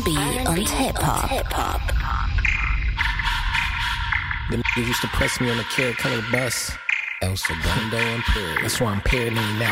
R&B and hip-hop. The nigga used to press me on the Carrot Color bus. El Segundo Imperial. That's why I'm paranoid now.